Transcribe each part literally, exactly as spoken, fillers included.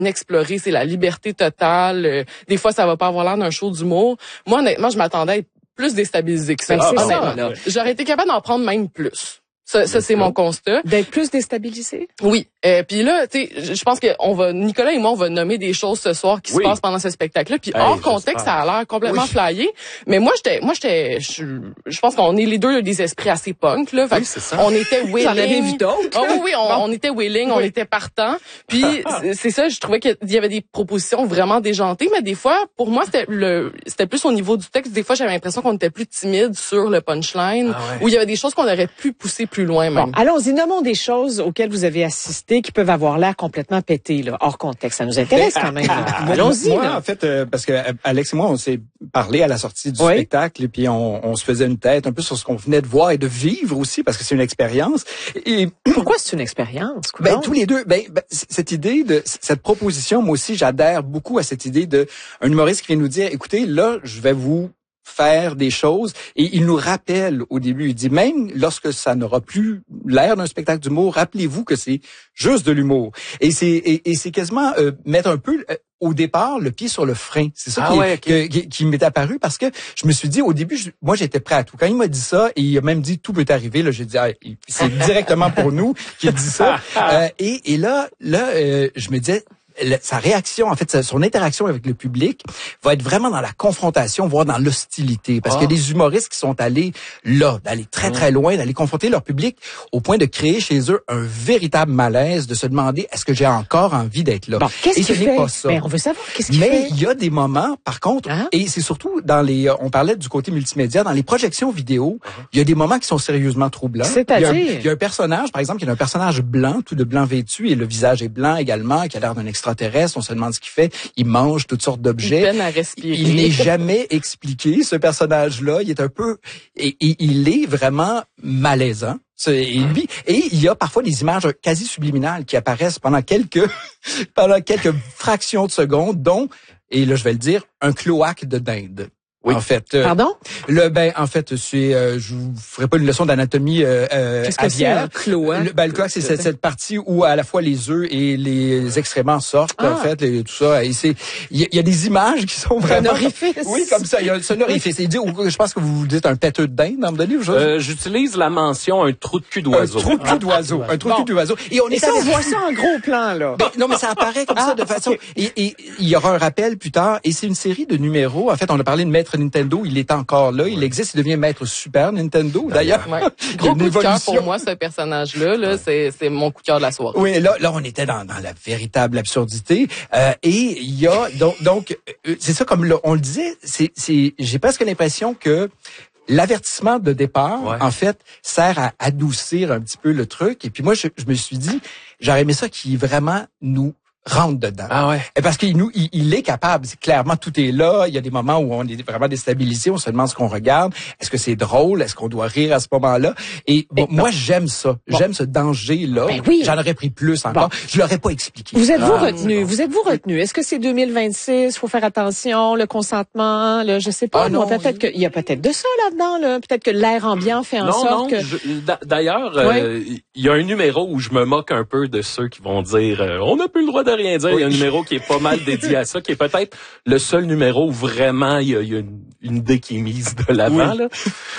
inexploré, c'est la liberté totale. Euh, des fois, ça va pas avoir l'air d'un show d'humour. Moi, honnêtement, je m'attendais à être plus déstabilisée que ça. Ben, c'est Ah, ça, là. J'aurais été capable d'en prendre même plus. Ça, ça c'est mon constat. D'être plus déstabilisé? Oui. Euh, puis là, tu sais, je pense que on va, Nicolas et moi, on va nommer des choses ce soir qui oui. se passent pendant ce spectacle-là. Puis hey, hors contexte, ça a l'air complètement oui. flyé. Mais moi, j'étais, moi, j'étais, je, je pense qu'on est les deux des esprits assez punk là. Fait oui, c'est ça. On était willing. J'en avais vu d'autres. Oh, oui, oui, on, bon. on était willing, oui. on était partant. Puis c'est ça, je trouvais qu'il y avait des propositions vraiment déjantées, mais des fois, pour moi, c'était le, c'était plus au niveau du texte. Des fois, j'avais l'impression qu'on était plus timide sur le punchline, ah ouais. où il y avait des choses qu'on aurait pu pousser plus loin même. Bon, allons-y, nommons des choses auxquelles vous avez assisté qui peuvent avoir l'air complètement pétées, là, hors contexte. Ça nous intéresse quand même. Allons-y. Moi, là. en fait, euh, parce que Alex et moi, on s'est parlé à la sortie du oui. spectacle et puis on, on se faisait une tête un peu sur ce qu'on venait de voir et de vivre aussi, parce que c'est une expérience. Et pourquoi c'est une expérience? Ben, tous les deux, ben, ben, cette idée de cette proposition, moi aussi, j'adhère beaucoup à cette idée de un humoriste qui vient nous dire, écoutez, là, je vais vous faire des choses, et il nous rappelle au début, il dit même lorsque ça n'aura plus l'air d'un spectacle d'humour, rappelez-vous que c'est juste de l'humour. Et c'est et, et c'est quasiment euh, mettre un peu euh, au départ le pied sur le frein. C'est ça ah qui, ouais, okay. que, qui, qui m'est apparu, parce que je me suis dit au début, je, moi j'étais prêt à tout. Quand il m'a dit ça, et il a même dit tout peut arriver, là j'ai dit ah, c'est directement pour nous qu'il dit ça. Euh, et, et là là euh, je me disais Le, sa réaction, en fait, son interaction avec le public va être vraiment dans la confrontation, voire dans l'hostilité. Parce oh. que les humoristes qui sont allés là, d'aller très, très loin, d'aller confronter leur public au point de créer chez eux un véritable malaise, de se demander est-ce que j'ai encore envie d'être là. Bon, qu'est-ce et ce qu'il n'est fait? pas ça. Ben, on veut savoir qu'est-ce qu'il Mais fait. il y a des moments, par contre, hein? et c'est surtout dans les, on parlait du côté multimédia, dans les projections vidéo, uh-huh. il y a des moments qui sont sérieusement troublants. C'est-à-dire? Il y a un, il y a un personnage, par exemple, il y a un personnage blanc, tout de blanc vêtu, et le visage est blanc également, qui a l'air d'un extraterrestre. On se demande ce qu'il fait. Il mange toutes sortes d'objets. Il peine à respirer. Il n'est jamais expliqué, ce personnage-là. Il est un peu... Et, et il est vraiment malaisant. Et, lui, et il y a parfois des images quasi subliminales qui apparaissent pendant quelques pendant quelques fractions de secondes, dont, et là je vais le dire, un cloaque de dinde. Oui. En fait, euh, pardon. Le ben en fait c'est euh, je vous ferai pas une leçon d'anatomie euh, euh, Qu'est-ce que c'est un cloaque? Le, ben, le cloaque c'est cette, cette partie où à la fois les œufs et les excréments sortent ah. en fait et tout ça, et c'est il y, y a des images qui sont vraiment un orifice. Oui, comme ça, il y a un orifice. Il dit, je pense que vous dites un pêteux de dinde dans le livre. Euh, j'utilise la mention un trou de cul d'oiseau. Un trou de cul d'oiseau, un trou de cul d'oiseau. Et on est et ça, on voit ça en gros plan là. Ben, non mais ça apparaît comme ah, ça de façon okay. et, et il y aura un rappel plus tard, et c'est une série de numéros. En fait, on a parlé de Maître Nintendo, il est encore là, il existe, il devient Maître Super Nintendo d'ailleurs. Ouais. Gros coup de cœur pour moi, ce personnage-là, là, c'est, c'est mon coup de cœur de la soirée. Oui, là, là, on était dans, dans la véritable absurdité. Euh, et il y a donc, donc, c'est ça, comme le, on le disait, c'est, c'est, j'ai presque l'impression que l'avertissement de départ, ouais. en fait, sert à adoucir un petit peu le truc. Et puis moi, je, je me suis dit, j'aurais aimé ça qui vraiment nous rentre dedans. Ah ouais. Et parce qu'il nous, il, il est capable. C'est clairement, tout est là. Il y a des moments où on est vraiment déstabilisé. On se demande ce qu'on regarde. Est-ce que c'est drôle? Est-ce qu'on doit rire à ce moment-là? Et bon, moi, j'aime ça. Bon. J'aime ce danger-là. Ben oui. J'en aurais pris plus encore. Bon. Je l'aurais pas expliqué. Vous êtes-vous ah, retenu? Vous êtes-vous retenu? Est-ce que c'est deux mille vingt-six? Faut faire attention, le consentement, le, je sais pas. Ah, non, non, peut-être qu'il y a peut-être de ça là-dedans, là. Peut-être que l'air ambiant fait en non, sorte non, que. Je, d'ailleurs, il ouais. euh, y a un numéro où je me moque un peu de ceux qui vont dire, euh, on n'a plus le droit de rien dire. Il oui. y a un numéro qui est pas mal dédié à ça, qui est peut-être le seul numéro où vraiment il y a, il y a une, une idée qui est mise de l'avant. Oui. Là.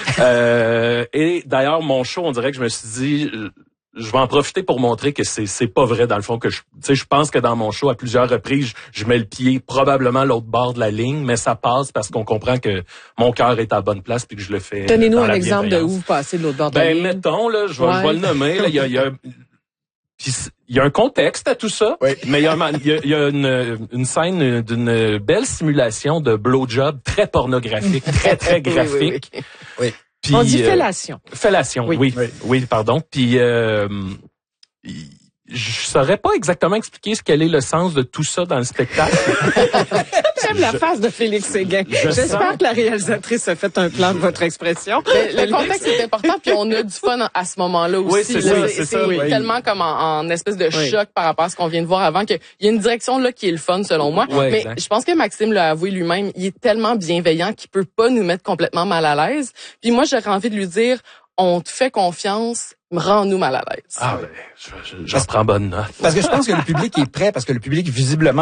Euh, et d'ailleurs, mon show, on dirait que je me suis dit, je vais en profiter pour montrer que c'est c'est pas vrai dans le fond, que je tu sais je pense que dans mon show à plusieurs reprises je, je mets le pied probablement à l'autre bord de la ligne, mais ça passe parce qu'on comprend que mon cœur est à la bonne place puis que je le fais. Donnez-nous un exemple de où vous passez de l'autre bord de la ben, ligne. Ben mettons là, je vais ouais. je vais le nommer là, il y a il y a Puis il y a un contexte à tout ça, oui. mais il y a, il y a, il y a une, une scène d'une belle simulation de blowjob très pornographique, très très graphique. oui, oui, oui. oui. Puis, on dit fellation. Euh, fellation, oui, oui, oui, oui pardon. Puis euh, je saurais pas exactement expliquer ce quel est le sens de tout ça dans le spectacle. J'aime la face de Félix Séguin. J'espère sens... que la réalisatrice a fait un plan de votre expression. Le, le contexte est important, puis on a du fun à ce moment-là aussi. Oui, c'est là, ça, c'est, c'est, c'est ça. Oui. Tellement comme en, en espèce de oui. choc par rapport à ce qu'on vient de voir avant, qu'il y a une direction là qui est le fun selon moi. Oui, mais exact. Je pense que Maxime l'a avoué lui-même, il est tellement bienveillant qu'il peut pas nous mettre complètement mal à l'aise. Puis moi, j'aurais envie de lui dire, on te fait confiance, rends-nous mal à l'aise. Ah ben, je, je, j'en prends bonne note. Parce que je pense que le public est prêt, parce que le public visiblement